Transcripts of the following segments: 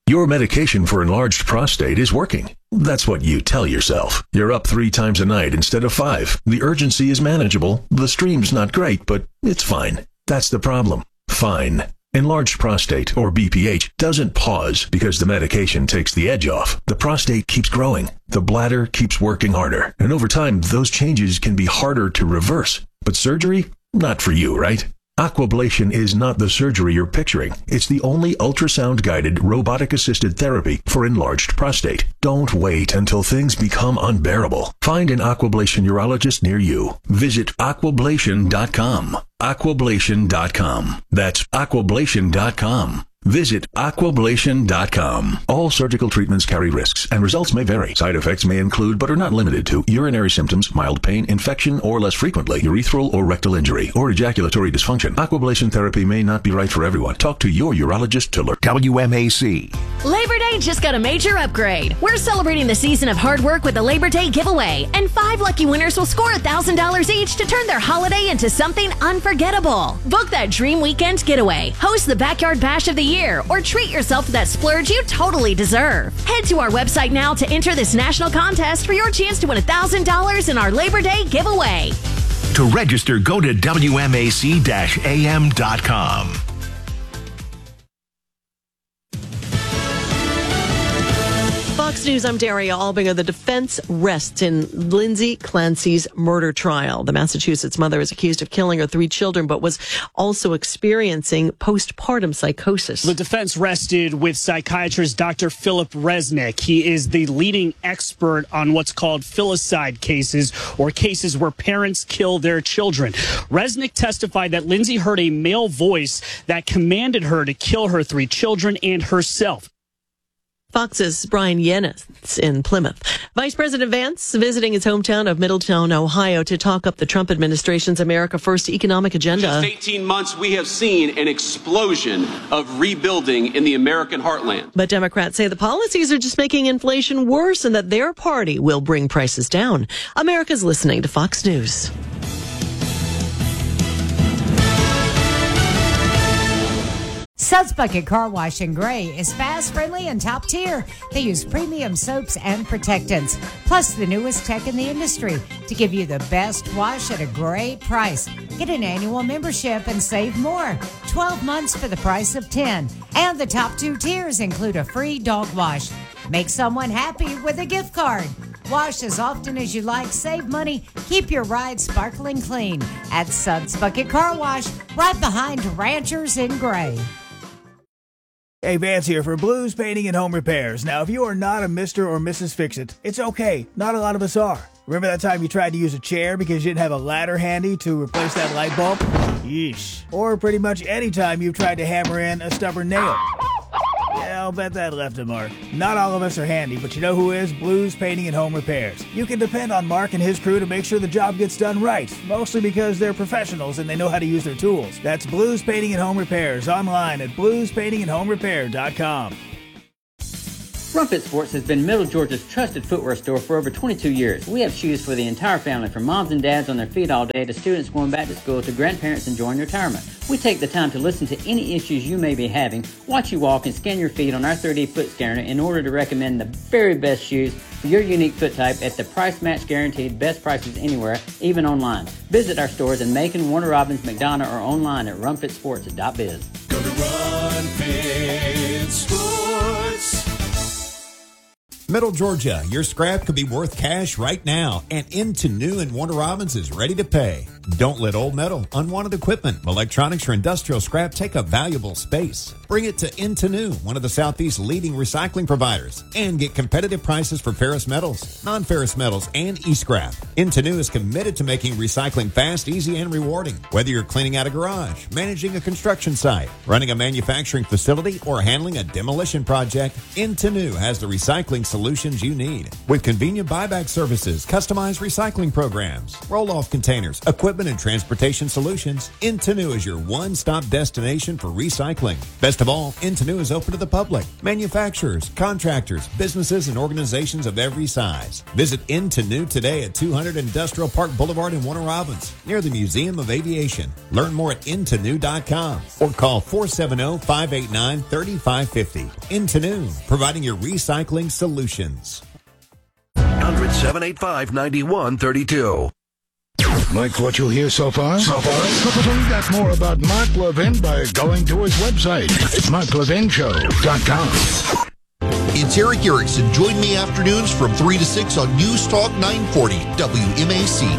Your medication for enlarged prostate is working. That's what you tell yourself. You're up 3 times a night instead of 5. The urgency is manageable. The stream's not great, but it's fine. That's the problem. Fine. Enlarged prostate, or BPH, doesn't pause because the medication takes the edge off. The prostate keeps growing. The bladder keeps working harder. And over time, those changes can be harder to reverse. But surgery? Not for you, right? Aquablation is not the surgery you're picturing. It's the only ultrasound-guided, robotic-assisted therapy for enlarged prostate. Don't wait until things become unbearable. Find an Aquablation urologist near you. Visit aquablation.com. Aquablation.com. That's aquablation.com. Visit aquablation.com. All surgical treatments carry risks, and results may vary. Side effects may include, but are not limited to, urinary symptoms, mild pain, infection, or less frequently, urethral or rectal injury, or ejaculatory dysfunction. Aquablation therapy may not be right for everyone. Talk to your urologist to learn. WMAC. Labor Day just got a major upgrade. We're celebrating the season of hard work with the Labor Day giveaway, and 5 lucky winners will score $1,000 each to turn their holiday into something unforgettable. Book that dream weekend getaway, host the Backyard Bash of the Year, or treat yourself to that splurge you totally deserve. Head to our website now to enter this national contest for your chance to win $1,000 in our Labor Day giveaway. To register, go to WMAC-AM.com. Fox News, I'm Daria Albinger. The defense rests in Lindsay Clancy's murder trial. The Massachusetts mother is accused of killing her 3 children, but was also experiencing postpartum psychosis. The defense rested with psychiatrist Dr. Philip Resnick. He is the leading expert on what's called filicide cases, or cases where parents kill their children. Resnick testified that Lindsay heard a male voice that commanded her to kill her 3 children and herself. Fox's Brian Yennis in Plymouth. Vice President Vance visiting his hometown of Middletown, Ohio, to talk up the Trump administration's America First economic agenda. In just 18 months, we have seen an explosion of rebuilding in the American heartland. But Democrats say the policies are just making inflation worse and that their party will bring prices down. America's listening to Fox News. Suds Bucket Car Wash in Gray is fast, friendly, and top tier. They use premium soaps and protectants, plus the newest tech in the industry to give you the best wash at a great price. Get an annual membership and save more. 12 months for the price of 10. And the top 2 tiers include a free dog wash. Make someone happy with a gift card. Wash as often as you like, save money, keep your ride sparkling clean at Suds Bucket Car Wash, right behind Ranchers in Gray. Hey, Vance here for Blues Painting and Home Repairs. Now, if you are not a Mr. or Mrs. Fix-It, it's okay. Not a lot of us are. Remember that time you tried to use a chair because you didn't have a ladder handy to replace that light bulb? Yeesh. Or pretty much any time you've tried to hammer in a stubborn nail. Yeah, I'll bet that left a mark. Not all of us are handy, but you know who is? Blues Painting and Home Repairs. You can depend on Mark and his crew to make sure the job gets done right, mostly because they're professionals and they know how to use their tools. That's Blues Painting and Home Repairs, online at bluespaintingandhomerepair.com. Rumfit Sports has been Middle Georgia's trusted footwear store for over 22 years. We have shoes for the entire family, from moms and dads on their feet all day to students going back to school to grandparents enjoying retirement. We take the time to listen to any issues you may be having, watch you walk, and scan your feet on our 3D foot scanner in order to recommend the very best shoes for your unique foot type at the price match guaranteed best prices anywhere, even online. Visit our stores in Macon, Warner Robins, McDonough, or online at rumfitsports.biz. Go to Run Fit Sports. Middle Georgia, your scrap could be worth cash right now, and Into New in Warner Robins is ready to pay. Don't let old metal, unwanted equipment, electronics, or industrial scrap take up valuable space. Bring it to Into New, one of the Southeast's leading recycling providers, and get competitive prices for ferrous metals, non-ferrous metals, and e-scrap. Into New is committed to making recycling fast, easy, and rewarding. Whether you're cleaning out a garage, managing a construction site, running a manufacturing facility, or handling a demolition project, Into New has the recycling solutions you need. With convenient buyback services, customized recycling programs, roll-off containers, equipment equipment and transportation solutions, Intenu is your one-stop destination for recycling. Best of all, Intenu is open to the public, manufacturers, contractors, businesses, and organizations of every size. Visit Intenu today at 200 Industrial Park Boulevard in Warner Robins, near the Museum of Aviation. Learn more at intenu.com or call 470-589-3550. Intenu, providing your recycling solutions. 100-785-9132. Like what you hear so far? Find out more about Mark Levin by going to his website. It's marklevinshow.com. It's Eric Erickson. Join me afternoons from 3 to 6 on News Talk 940 WMAC.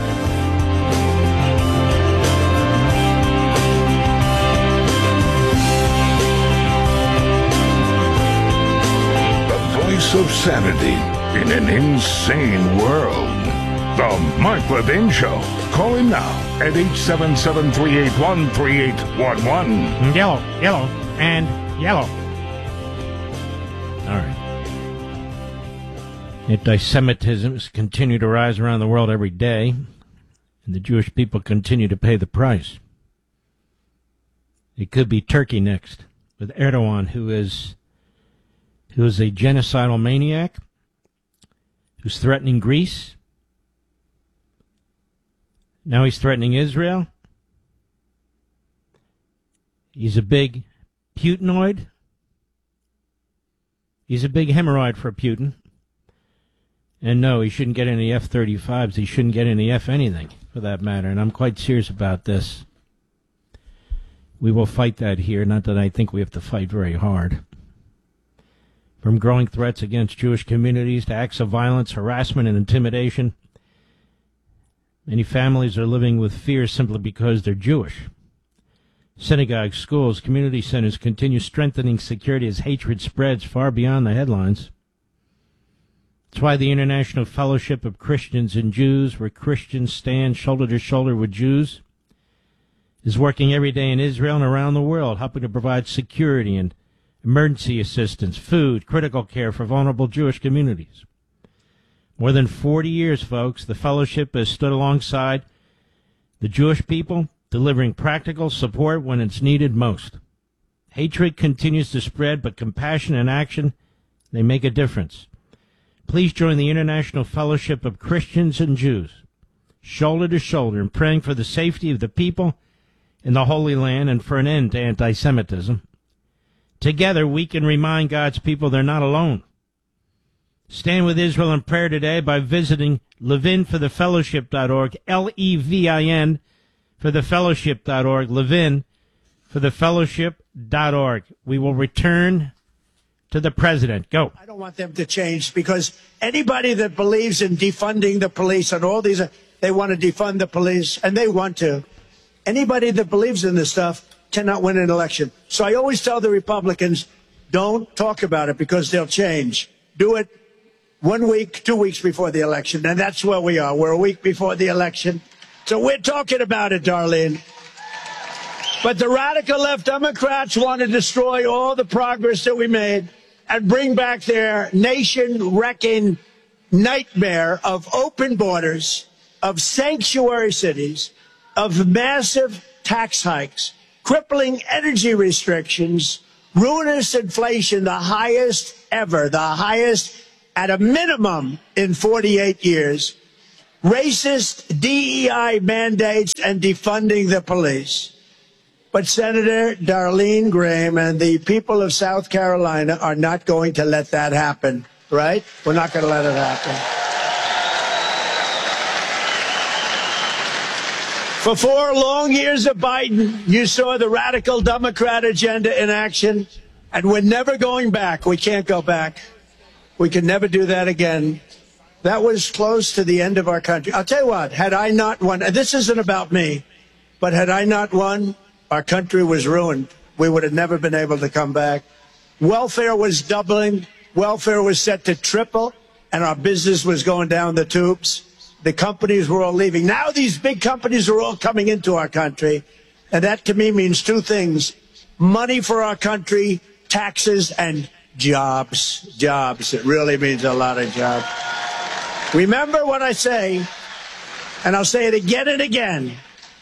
Of sanity in an insane world. The Mark Levin Show. Call him now at 877-381-3811. Yellow, and yellow. All right. Anti-Semitism has continued to rise around the world every day, and the Jewish people continue to pay the price. It could be Turkey next, with Erdogan, who is a genocidal maniac, who's threatening Greece. Now he's threatening Israel. He's a big Putinoid. He's a big hemorrhoid for Putin. And no, he shouldn't get any F-35s. He shouldn't get any F-anything, for that matter. And I'm quite serious about this. We will fight that here, not that I think we have to fight very hard. From growing threats against Jewish communities to acts of violence, harassment, and intimidation, many families are living with fear simply because they're Jewish. Synagogues, schools, community centers continue strengthening security as hatred spreads far beyond the headlines. That's why the International Fellowship of Christians and Jews, where Christians stand shoulder to shoulder with Jews, is working every day in Israel and around the world, helping to provide security and emergency assistance, food, critical care for vulnerable Jewish communities. More than 40 years, folks, the fellowship has stood alongside the Jewish people, delivering practical support when it's needed most. Hatred continues to spread, but compassion and action, they make a difference. Please join the International Fellowship of Christians and Jews, shoulder to shoulder, in praying for the safety of the people in the Holy Land and for an end to anti-Semitism. Together, we can remind God's people they're not alone. Stand with Israel in prayer today by visiting levinforthefellowship.org, Levin for thefellowship.org, Levin for thefellowship.org. We will return to the president. Go. I don't want them to change, because anybody that believes in defunding the police and all these, they want to defund the police, and they want to. Anybody that believes in this stuff cannot win an election. So I always tell the Republicans, don't talk about it, because they'll change. Do it 1 week, 2 weeks before the election. And that's where we are. We're a week before the election. So we're talking about it, Darlene. But the radical left Democrats want to destroy all the progress that we made and bring back their nation-wrecking nightmare of open borders, of sanctuary cities, of massive tax hikes, crippling energy restrictions, ruinous inflation, the highest ever, the highest at a minimum in 48 years, racist DEI mandates, and defunding the police. But Senator Darlene Graham and the people of South Carolina are not going to let that happen, right? We're not going to let it happen. For 4 long years of Biden, you saw the radical Democrat agenda in action, and we're never going back. We can't go back. We can never do that again. That was close to the end of our country. I'll tell you what, had I not won, and this isn't about me, but had I not won, our country was ruined. We would have never been able to come back. Welfare was doubling. Welfare was set to triple, and our business was going down the tubes. The companies were all leaving. Now these big companies are all coming into our country, and that to me means 2 things: money for our country, taxes, and jobs. Jobs. It really means a lot of jobs. Remember what I say, and I'll say it again and again.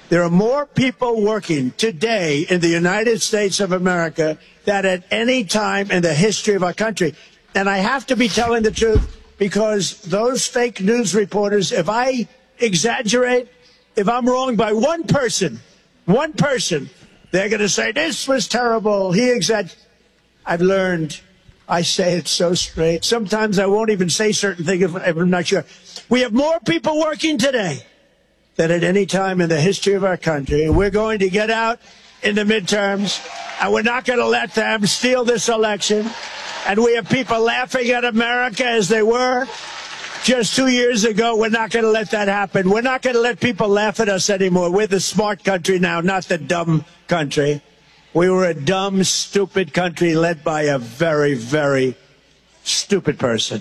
There are more people working today in the United States of America than at any time in the history of our country. And I have to be telling the truth because those fake news reporters, if I exaggerate, if I'm wrong by one person, they're going to say, this was terrible. He exaggerated. I've learned. I say it so straight. Sometimes I won't even say certain things if I'm not sure. We have more people working today than at any time in the history of our country. And we're going to get out in the midterms, and we're not going to let them steal this election. And we have people laughing at America as they were just 2 years ago. We're not going to let that happen. We're not going to let people laugh at us anymore. We're the smart country now, not the dumb country. We were a dumb, stupid country led by a very, very stupid person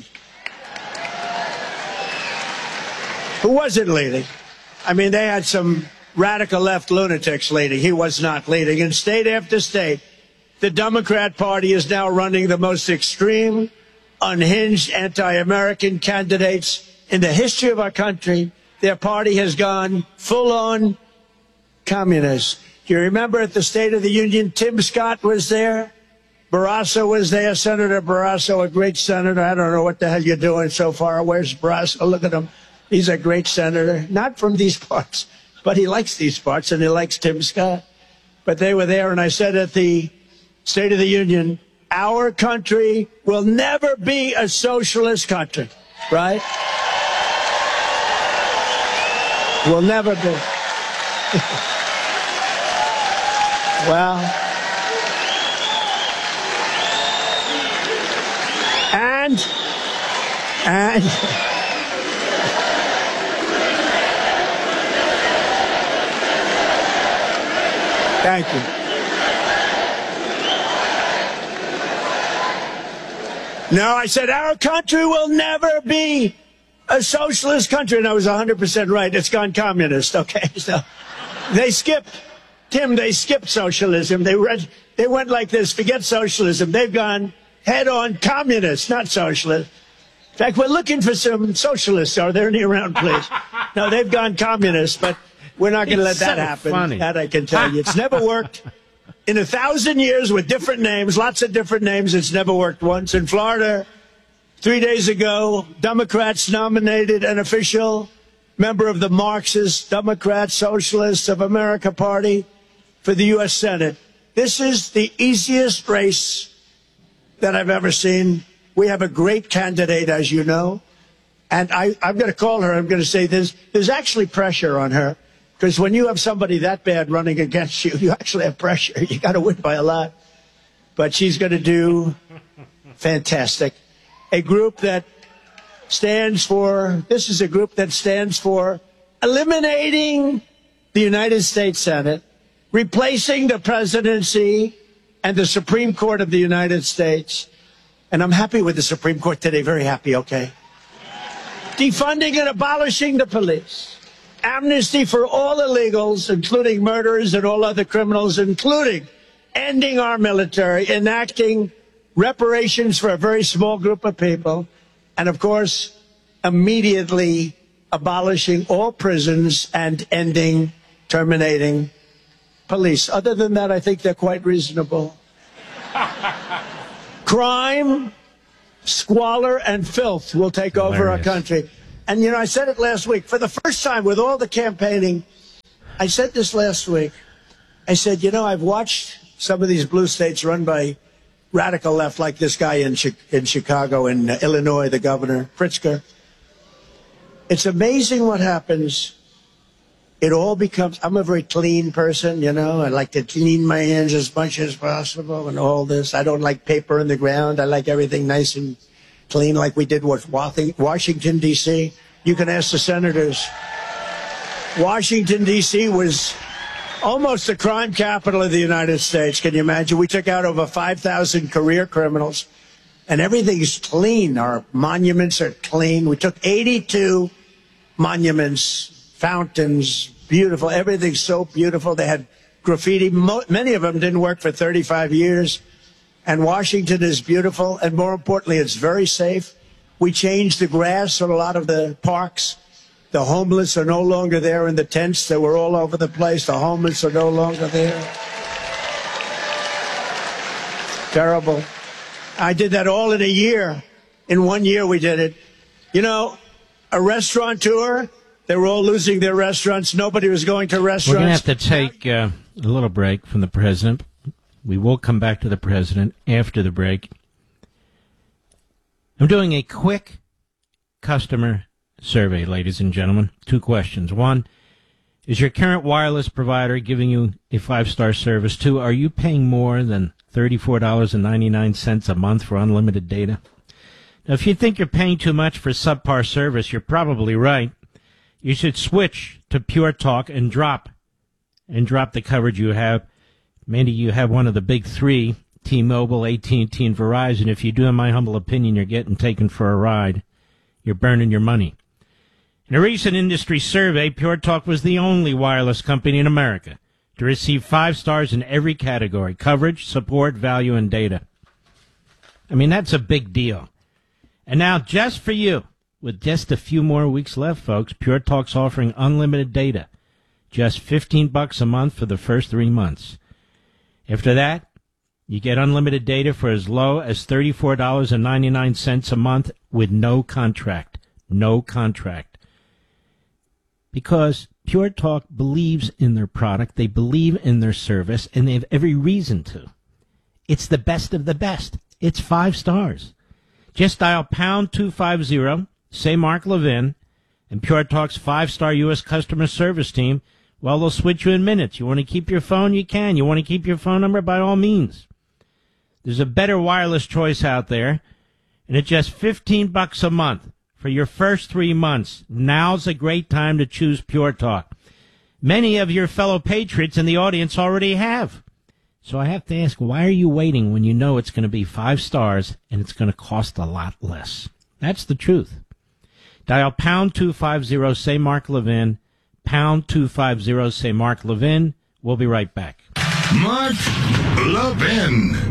who wasn't leading. I mean, they had some radical left lunatics leading. He was not leading. In state after state, the Democrat Party is now running the most extreme, unhinged, anti-American candidates in the history of our country. Their party has gone full-on communist. Do you remember at the State of the Union, Tim Scott was there? Barrasso was there. Senator Barrasso, a great senator. I don't know what the hell you're doing so far. Where's Barrasso? Look at him. He's a great senator. Not from these parts, but he likes these parts, and he likes Tim Scott. But they were there, and I said at the State of the Union, our country will never be a socialist country, right? Will never be. Well, and thank you. No, I said our country will never be a socialist country, and I was 100% right. It's gone communist. Okay, so they skipped. Tim, they skipped socialism. They went like this, forget socialism. They've gone head-on communist, not socialist. In fact, we're looking for some socialists. Are there any around, please? No, they've gone communist, but we're not going to let that happen. Funny. That I can tell you. It's never worked. In 1,000 years with different names, lots of different names, it's never worked once. In Florida, 3 days ago, Democrats nominated an official member of the Marxist Democrat Socialists of America Party for the U.S. Senate. This is the easiest race that I've ever seen. We have a great candidate, as you know, and I'm going to call her. I'm going to say there's actually pressure on her, because when you have somebody that bad running against you, you actually have pressure. You got to win by a lot. But she's going to do fantastic. A group that stands for, this is a group that stands for eliminating the United States Senate, replacing the presidency and the Supreme Court of the United States. And I'm happy with the Supreme Court today, very happy, okay? Defunding and abolishing the police. Amnesty for all illegals, including murderers and all other criminals, including ending our military, enacting reparations for a very small group of people, and of course, immediately abolishing all prisons and terminating police. Other than that, I think they're quite reasonable. Crime, squalor, and filth will take over our country. And, you know, I said it last week. For the first time with all the campaigning, I said this last week. I said, you know, I've watched some of these blue states run by radical left, like this guy in Chicago, in Illinois, the governor, Pritzker. It's amazing what happens. It all becomes, I'm a very clean person, you know. I like to clean my hands as much as possible and all this. I don't like paper in the ground. I like everything nice and clean, like we did with Washington, D.C. You can ask the senators. Washington, D.C. was almost the crime capital of the United States. Can you imagine? We took out over 5,000 career criminals, and everything's clean. Our monuments are clean. We took 82 monuments, fountains, beautiful. Everything's so beautiful. They had graffiti. Many of them didn't work for 35 years. And Washington is beautiful. And more importantly, it's very safe. We changed the grass in a lot of the parks. The homeless are no longer there in the tents that were all over the place. The homeless are no longer there. Terrible. I did that all in a year. In 1 year we did it. You know, a restaurateur, they were all losing their restaurants. Nobody was going to restaurants. We're going to have to take a little break from the president. We will come back to the president after the break. I'm doing a quick customer survey, ladies and gentlemen. 2 questions. 1, is your current wireless provider giving you a 5-star service? 2, are you paying more than $34.99 a month for unlimited data? Now, if you think you're paying too much for subpar service, you're probably right. You should switch to Pure Talk and drop the coverage you have. Maybe you have one of the big 3, T-Mobile, AT&T, and Verizon. If you do, in my humble opinion, you're getting taken for a ride. You're burning your money. In a recent industry survey, Pure Talk was the only wireless company in America to receive 5 stars in every category: coverage, support, value, and data. I mean, that's a big deal. And now, just for you, with just a few more weeks left, folks, Pure Talk's offering unlimited data. Just $15 a month for the first 3 months. After that, you get unlimited data for as low as $34.99 a month with no contract. No contract. Because Pure Talk believes in their product, they believe in their service, and they have every reason to. It's the best of the best. It's 5 stars. Just dial pound 250, say Mark Levin, and Pure Talk's 5-star U.S. customer service team, well, they'll switch you in minutes. You want to keep your phone? You can. You want to keep your phone number? By all means. There's a better wireless choice out there, and it's just $15 a month for your first 3 months. Now's a great time to choose Pure Talk. Many of your fellow patriots in the audience already have. So I have to ask, why are you waiting when you know it's going to be 5 stars and it's going to cost a lot less? That's the truth. Dial pound 250, say Mark Levin. Pound 250, say Mark Levin. We'll be right back. Mark Levin.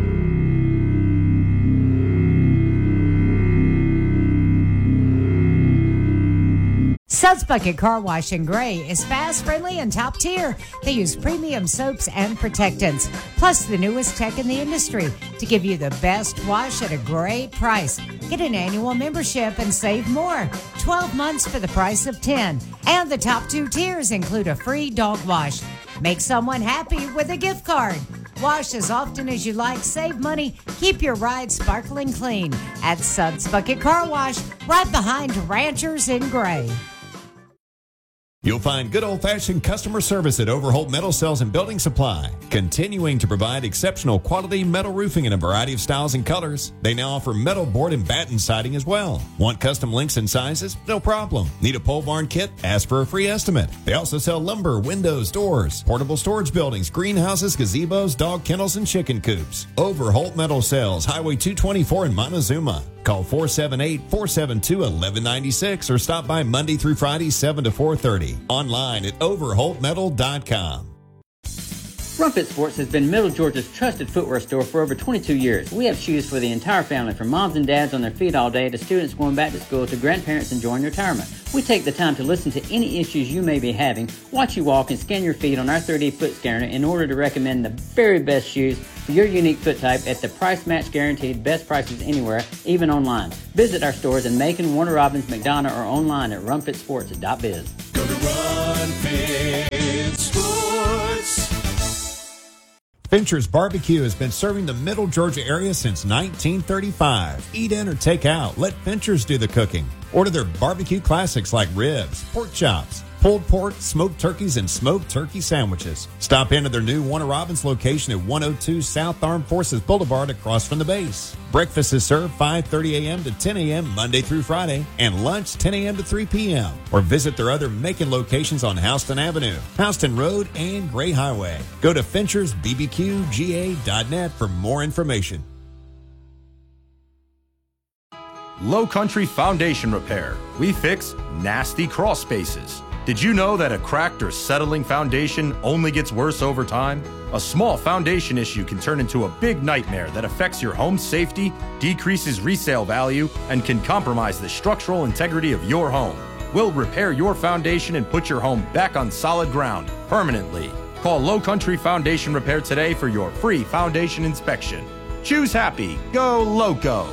Suds Bucket Car Wash in Gray is fast, friendly, and top tier. They use premium soaps and protectants, plus the newest tech in the industry to give you the best wash at a great price. Get an annual membership and save more. 12 months for the price of 10. And the top 2 tiers include a free dog wash. Make someone happy with a gift card. Wash as often as you like, save money, keep your ride sparkling clean at Suds Bucket Car Wash, right behind Ranchers in Gray. You'll find good old-fashioned customer service at Overholt Metal Sales and Building Supply, continuing to provide exceptional quality metal roofing in a variety of styles and colors. They now offer metal board and batten siding as well. Want custom lengths and sizes? No problem. Need a pole barn kit? Ask for a free estimate. They also sell lumber, windows, doors, portable storage buildings, greenhouses, gazebos, dog kennels, and chicken coops. Overholt Metal Sales, Highway 224 in Montezuma. Call 478-472-1196 or stop by Monday through Friday, 7 to 4:30. Online at overholtmetal.com. Rumpet Sports has been Middle Georgia's trusted footwear store for over 22 years. We have shoes for the entire family, from moms and dads on their feet all day to students going back to school to grandparents enjoying retirement. We take the time to listen to any issues you may be having, watch you walk, and scan your feet on our 3D foot scanner in order to recommend the very best shoes for your unique foot type at the price match guaranteed, best prices anywhere, even online. Visit our stores in Macon, Warner Robins, McDonough, or online at rumpetsports.biz. Go to Run Fit Sports. Fincher's Barbecue has been serving the Middle Georgia area since 1935. Eat in or take out. Let Fincher's do the cooking. Order their barbecue classics like ribs, pork chops, pulled pork, smoked turkeys, and smoked turkey sandwiches. Stop into their new Warner Robins location at 102 South Armed Forces Boulevard across from the base. Breakfast is served 5:30 a.m. to 10 a.m. Monday through Friday, and lunch 10 a.m. to 3 p.m. Or visit their other Macon locations on Houston Avenue, Houston Road, and Gray Highway. Go to FinchersBBQGA.net for more information. Low Country Foundation Repair. We fix nasty crawl spaces. Did you know that a cracked or settling foundation only gets worse over time? A small foundation issue can turn into a big nightmare that affects your home's safety, decreases resale value, and can compromise the structural integrity of your home. We'll repair your foundation and put your home back on solid ground permanently. Call Low Country Foundation Repair today for your free foundation inspection. Choose happy. Go Loco.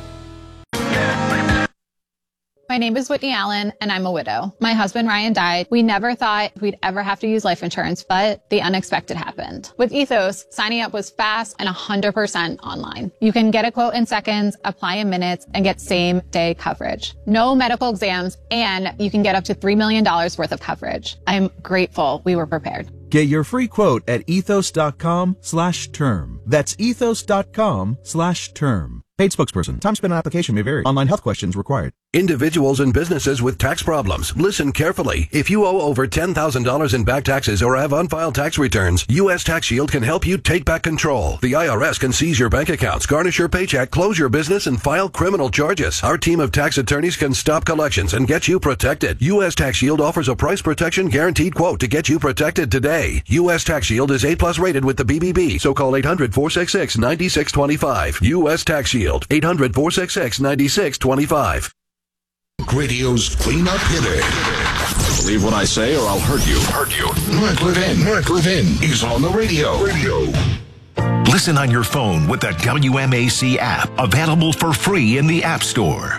My name is Whitney Allen, and I'm a widow. My husband, Ryan, died. We never thought we'd ever have to use life insurance, but the unexpected happened. With Ethos, signing up was fast and 100% online. You can get a quote in seconds, apply in minutes, and get same-day coverage. No medical exams, and you can get up to $3 million worth of coverage. I'm grateful we were prepared. Get your free quote at ethos.com/term. That's ethos.com/term. Paid spokesperson. Time spent on application may vary. Online health questions required. Individuals and businesses with tax problems, listen carefully. If you owe over $10,000 in back taxes or have unfiled tax returns, U.S. Tax Shield can help you take back control. The IRS can seize your bank accounts, garnish your paycheck, close your business, and file criminal charges. Our team of tax attorneys can stop collections and get you protected. U.S. Tax Shield offers a price protection guaranteed quote to get you protected today. U.S. Tax Shield is A+ rated with the BBB, so call 800-466-9625. U.S. Tax Shield, 800-466-9625. Radio's cleanup hitter. Believe what I say or I'll hurt you. Mark Levin is on the radio. Listen on your phone with the WMAC app, available for free in the App Store.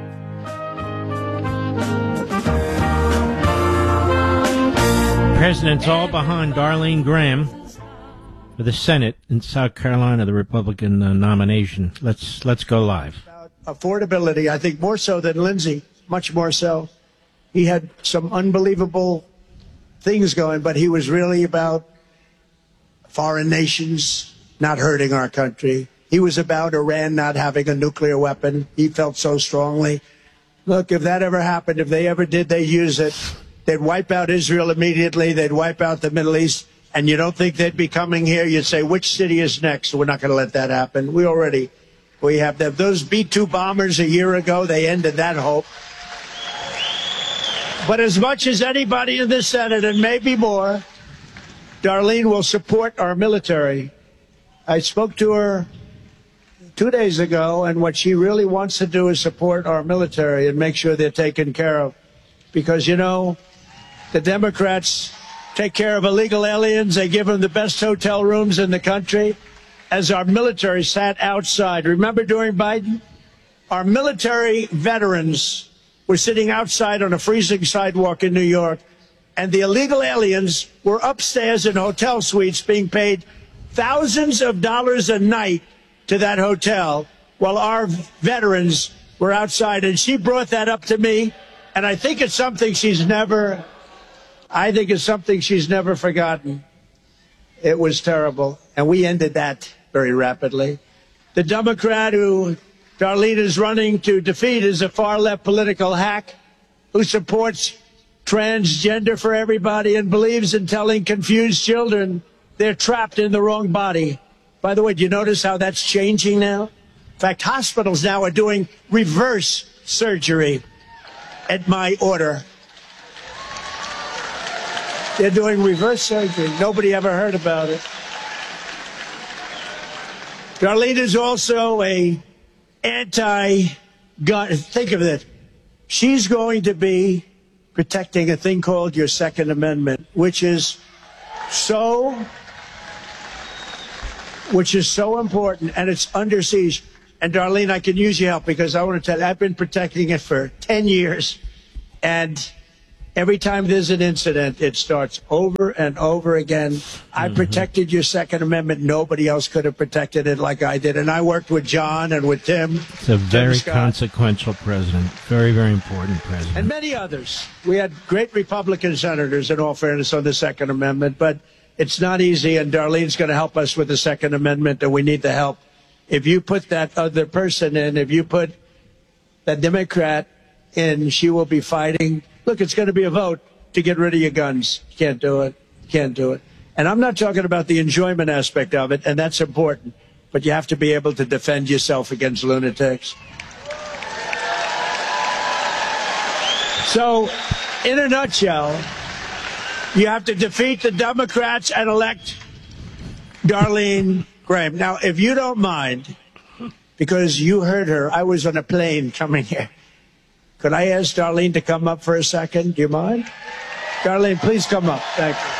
President's all behind Darlene Graham for the Senate in South Carolina, the Republican nomination. Let's go live. Affordability, I think more so than Lindsey, much more so. He had some unbelievable things going, but he was really about foreign nations not hurting our country. He was about Iran not having a nuclear weapon. He felt so strongly. Look, if that ever happened, if they ever did, they use it. They'd wipe out Israel immediately. They'd wipe out the Middle East. And you don't think they'd be coming here? You'd say, which city is next? We're not going to let that happen. We have them. Those B-2 bombers a year ago, they ended that hope. But as much as anybody in the Senate, and maybe more, Darlene will support our military. I spoke to her 2 days ago, and what she really wants to do is support our military and make sure they're taken care of. Because, you know, the Democrats take care of illegal aliens. They give them the best hotel rooms in the country. As our military sat outside, remember during Biden? Our military veterans were sitting outside on a freezing sidewalk in New York, and the illegal aliens were upstairs in hotel suites being paid thousands of dollars a night to that hotel while our veterans were outside. And she brought that up to me, and I think it's something she's never forgotten. It was terrible, and we ended that very rapidly. The Democrat who Darlene is running to defeat is a far-left political hack who supports transgender for everybody and believes in telling confused children they're trapped in the wrong body. By the way, do you notice how that's changing now? In fact, hospitals now are doing reverse surgery at my order. They're doing reverse surgery. Nobody ever heard about it. Darlene is also a anti-gun. Think of it. She's going to be protecting a thing called your Second Amendment, which is so important, and it's under siege. And Darlene, I can use your help because I want to tell you, I've been protecting it for 10 years, and every time there's an incident, it starts over and over again. I protected your Second Amendment. Nobody else could have protected it like I did. And I worked with John and with Tim. It's a very consequential president. Very, very important president. And many others. We had great Republican senators, in all fairness, on the Second Amendment. But it's not easy, and Darlene's going to help us with the Second Amendment, and we need the help. If you put that other person in, if you put that Democrat in, she will be fighting. Look, it's going to be a vote to get rid of your guns. You can't do it. You can't do it. And I'm not talking about the enjoyment aspect of it, and that's important. But you have to be able to defend yourself against lunatics. So, in a nutshell, you have to defeat the Democrats and elect Darlene Graham. Now, if you don't mind, because you heard her, I was on a plane coming here. Could I ask Darlene to come up for a second? Do you mind? Darlene, please come up. Thank you.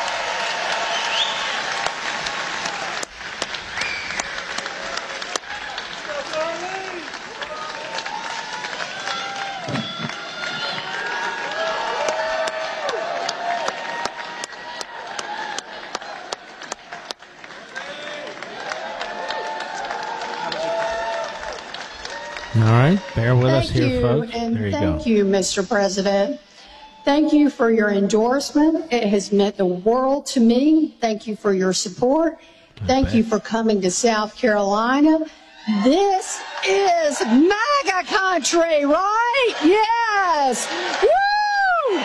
All right, bear with us here, folks. And there you thank go. you, Mr. President. Thank you for your endorsement. It has meant the world to me. Thank you for your support. Thank you for coming to South Carolina. This is MAGA country, right? Yes. Woo!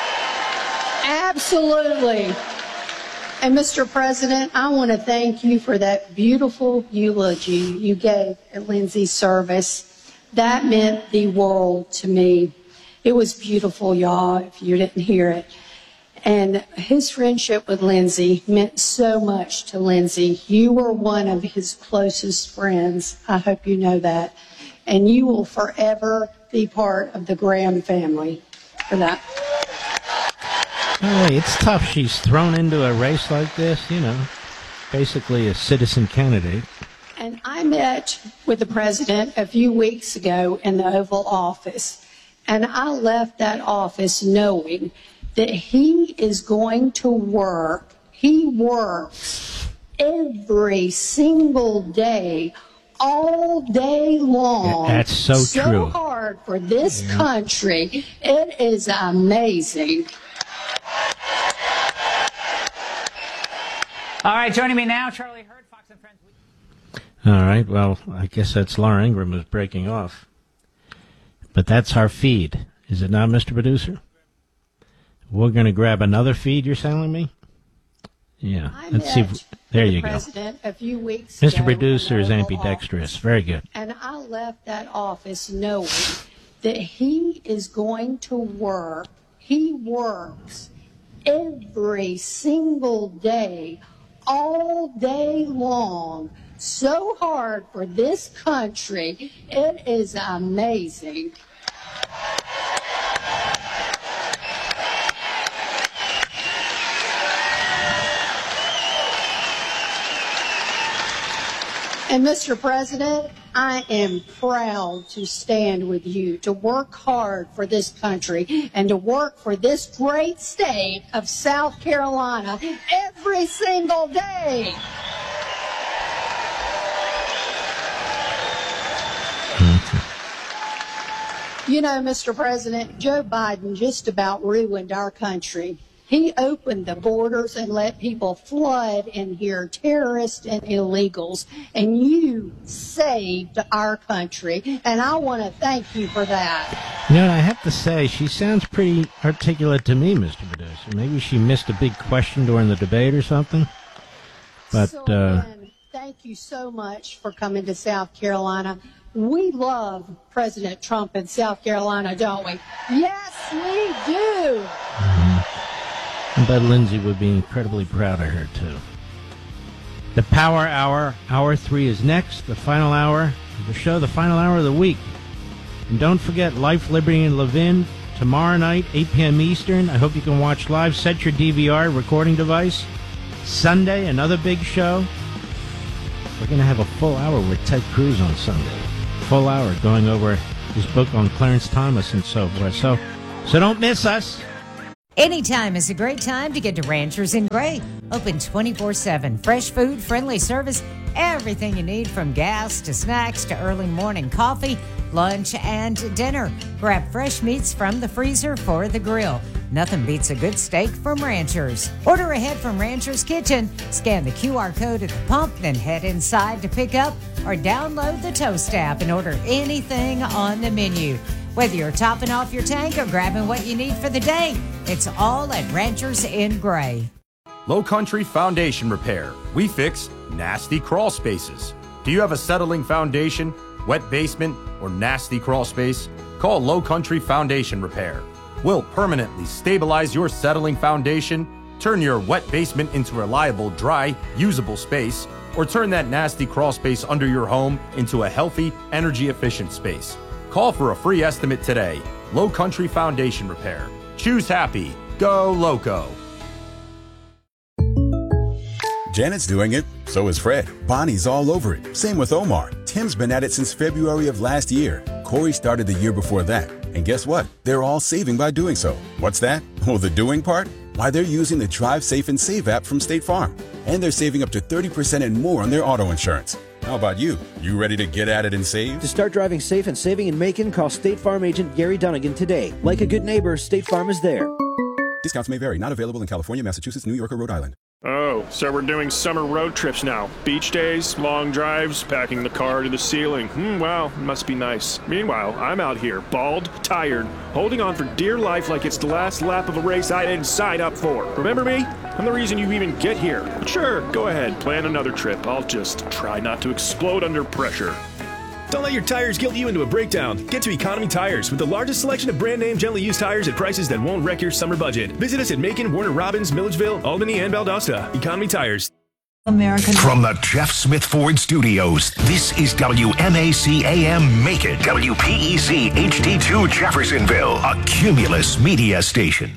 Absolutely. And Mr. President, I want to thank you for that beautiful eulogy you gave at Lindsay's service. That meant the world to me. It was beautiful, y'all, if you didn't hear it. And his friendship with Lindsay meant so much to Lindsay. You were one of his closest friends. I hope you know that. And you will forever be part of the Graham family for that. Oh, it's tough. She's thrown into a race like this, you know, basically a citizen candidate. And I met with the president a few weeks ago in the Oval Office, and I left that office knowing that he is going to work. He works every single day, all day long. That's so true. So hard for this country. It is amazing. All right, joining me now, Charlie Hurd, Fox and Friends. All right, well, I guess that's Laura Ingraham who's breaking off. But that's our feed, is it not, Mr. Producer? We're going to grab another feed, you're telling me? Yeah, let's see. There you go. President a few weeks ago Mr. Producer is ambidextrous. Very good. And I left that office knowing that he is going to work. He works every single day, all day long, so hard for this country. It is amazing. And Mr. President, I am proud to stand with you, to work hard for this country, and to work for this great state of South Carolina every single day. You know, Mr. President, Joe Biden just about ruined our country. He opened the borders and let people flood in here, terrorists and illegals, and you saved our country, and I want to thank you for that. You know, I have to say, she sounds pretty articulate to me, Mr. Producer. Maybe she missed a big question during the debate or something. But, thank you so much for coming to South Carolina. We love President Trump in South Carolina, don't we? Yes, we do. I bet Lindsay would be incredibly proud of her, too. The Power Hour, Hour 3 is next. The final hour of the show, the final hour of the week. And don't forget Life, Liberty, and Levin tomorrow night, 8 p.m. Eastern. I hope you can watch live. Set your DVR recording device. Sunday, another big show. We're going to have a full hour with Ted Cruz on Sunday. Full hour going over his book on Clarence Thomas and so forth. So don't miss us. Anytime is a great time to get to Ranchers in Gray. Open 24/7. Fresh food, friendly service, everything you need from gas to snacks to early morning coffee, lunch, and dinner. Grab fresh meats from the freezer for the grill. Nothing beats a good steak from Ranchers. Order ahead from Ranchers Kitchen. Scan the QR code at the pump, then head inside to pick up or download the Toast app and order anything on the menu. Whether you're topping off your tank or grabbing what you need for the day, it's all at Ranchers in Gray. Low Country Foundation Repair. We fix nasty crawl spaces. Do you have a settling foundation, wet basement, or nasty crawl space? Call Low Country Foundation Repair. We'll permanently stabilize your settling foundation, turn your wet basement into a reliable, dry, usable space, or turn that nasty crawl space under your home into a healthy, energy-efficient space. Call for a free estimate today. Low Country Foundation Repair. Choose happy. Go Loco. Janet's doing it, so is Fred. Bonnie's all over it. Same with Omar. Tim's been at it since February of last year. Corey started the year before that. And guess what? They're all saving by doing so. What's that? Oh, the doing part? Why, they're using the Drive Safe and Save app from State Farm. And they're saving up to 30% and more on their auto insurance. How about you? You ready to get at it and save? To start driving safe and saving in Macon, call State Farm agent Gary Dunnigan today. Like a good neighbor, State Farm is there. Discounts may vary. Not available in California, Massachusetts, New York, or Rhode Island. Oh, so we're doing summer road trips now. Beach days, long drives, packing the car to the ceiling. Wow, must be nice. Meanwhile, I'm out here, bald, tired, holding on for dear life like it's the last lap of a race I didn't sign up for. Remember me? I'm the reason you even get here. But sure, go ahead, plan another trip. I'll just try not to explode under pressure. Don't let your tires guilt you into a breakdown. Get to Economy Tires with the largest selection of brand name gently used tires at prices that won't wreck your summer budget. Visit us at Macon, Warner Robins, Milledgeville, Albany, and Valdosta. Economy Tires. From the Jeff Smith Ford Studios, this is WMAC AM Macon, WPEC HD2 Jeffersonville, a Cumulus media station.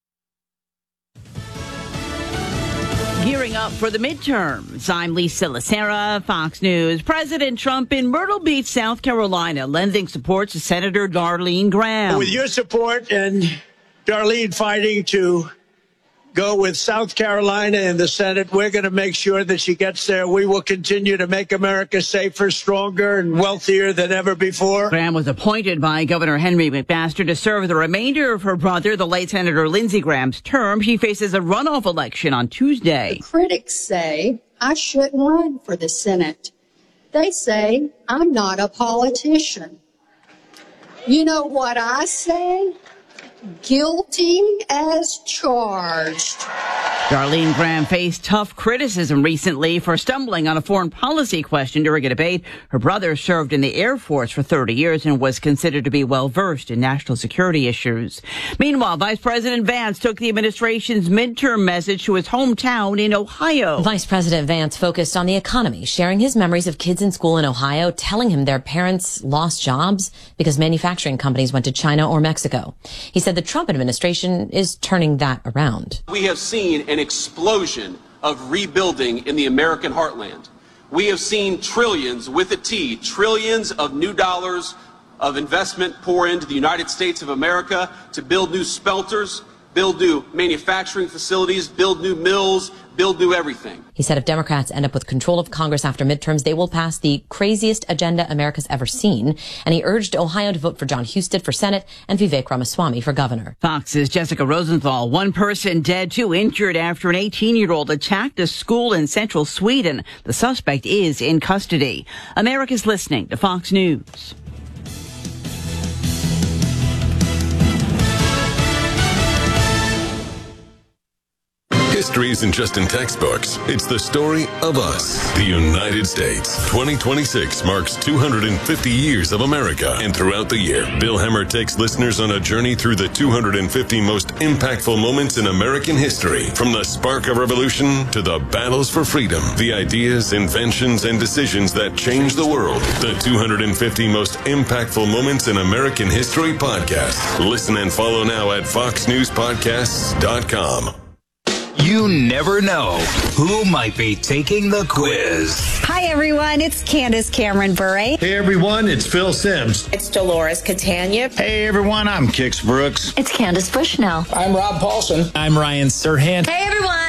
Gearing up for the midterms, I'm Lisa Lacera, Fox News. President Trump in Myrtle Beach, South Carolina, lending support to Senator Darlene Graham. With your support and Darlene fighting to go with South Carolina in the Senate, we're going to make sure that she gets there. We will continue to make America safer, stronger, and wealthier than ever before. Graham was appointed by Governor Henry McMaster to serve the remainder of her brother, the late Senator Lindsey Graham's term. She faces a runoff election on Tuesday. The critics say I shouldn't run for the Senate. They say I'm not a politician. You know what I say? Guilty as charged. Darlene Graham faced tough criticism recently for stumbling on a foreign policy question during a debate. Her brother served in the Air Force for 30 years and was considered to be well-versed in national security issues. Meanwhile, Vice President Vance took the administration's midterm message to his hometown in Ohio. Vice President Vance focused on the economy, sharing his memories of kids in school in Ohio, telling him their parents lost jobs because manufacturing companies went to China or Mexico. He said the Trump administration is turning that around. We have seen an explosion of rebuilding in the American heartland. We have seen trillions, with a T, trillions of new dollars of investment pour into the United States of America to build new smelters, build new manufacturing facilities, build new mills, build new everything. He said if Democrats end up with control of Congress after midterms, they will pass the craziest agenda America's ever seen. And he urged Ohio to vote for John Husted for Senate and Vivek Ramaswamy for governor. Fox's Jessica Rosenthal. One person dead, 2 injured after an 18-year-old attacked a school in central Sweden. The suspect is in custody. America's listening to Fox News. History isn't just in textbooks. It's the story of us, the United States. 2026 marks 250 years of America. And throughout the year, Bill Hemmer takes listeners on a journey through the 250 most impactful moments in American history. From the spark of revolution to the battles for freedom, the ideas, inventions, and decisions that changed the world. The 250 most impactful moments in American history podcast. Listen and follow now at foxnewspodcasts.com. You never know who might be taking the quiz. Hi, everyone. It's Candace Cameron Bure. Hey, everyone. It's Phil Sims. It's Dolores Catania. Hey, everyone. I'm Kix Brooks. It's Candace Bushnell. I'm Rob Paulson. I'm Ryan Serhant. Hey, everyone.